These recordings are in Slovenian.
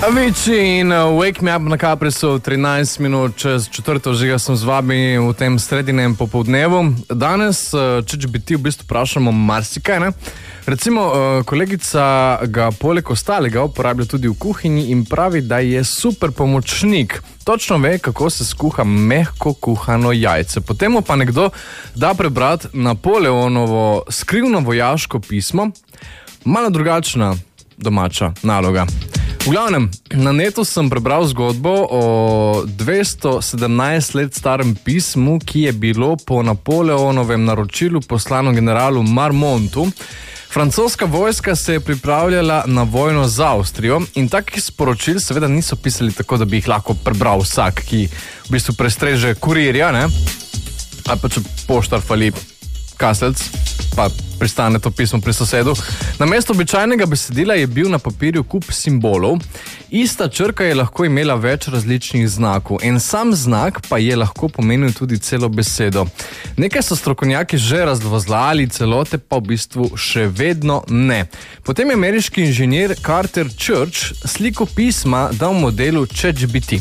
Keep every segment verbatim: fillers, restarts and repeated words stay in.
Avicii in Wake Me Up na Caprisu, trinajst minut čez četrto, že sem z vami v tem sredinem popoldnevu. Danes, če bi ti v bistvu vprašamo marsikaj, ne? Recimo, kolegica ga poleg ostalega uporablja tudi v kuhinji in pravi, da je super pomočnik. Točno ve, kako se skuha mehko kuhano jajce. Potem mu pa nekdo da prebrati Napoleonovo skrivno vojaško pismo, malo drugačna domača naloga. V glavnem, na netu sem prebral zgodbo o dvesto sedemnajst let starem pismu, ki je bilo po Napoleonovem naročilu poslano generalu Marmontu. Francoska vojska se je pripravljala na vojno z Avstrijo in takih sporočil seveda niso pisali tako, da bi jih lahko prebral vsak, ki v bistvu prestreže kurirja, ne? Ali pa če poštar fali kaselc, pa pristane to pismo pri sosedu. Namesto običajnega besedila je bil na papirju kup simbolov. Ista črka je lahko imela več različnih znakov. En sam znak pa je lahko pomenil tudi celo besedo. Nekaj so strokovnjaki že razvozlali, celote pa v bistvu še vedno ne. Potem je ameriški inženir Carter Church sliko pisma dal modelu ChatGPT.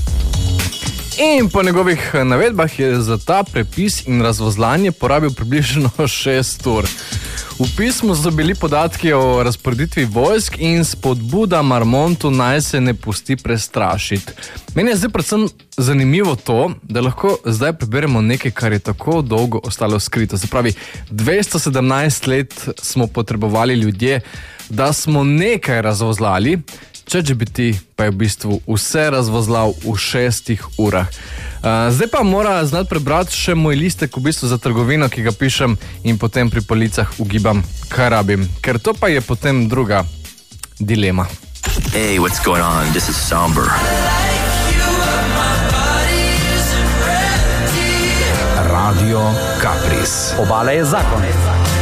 In po njegovih navedbah je za ta prepis in razvozlanje porabil približno šest ur. V pismu so bili podatki o razporeditvi vojsk in spodbuda Marmontu naj se ne pusti prestrašiti. Meni je zdaj predvsem zanimivo to, da lahko zdaj preberemo nekaj, kar je tako dolgo ostalo skrito. Se pravi, dvesto sedemnajst let smo potrebovali ljudje, da smo nekaj razvozlali, ChatGPT pa je v bistvu vse razvozlal v šestih urah. Uh, zdaj pa mora znati prebrati še moj listek v bistvu za trgovino, ki ga pišem in potem pri policah ugibam, kaj rabim. Ker to pa je potem druga dilema. Hey, what's going on? This is Somber. Radio Capris. Obala je zakon.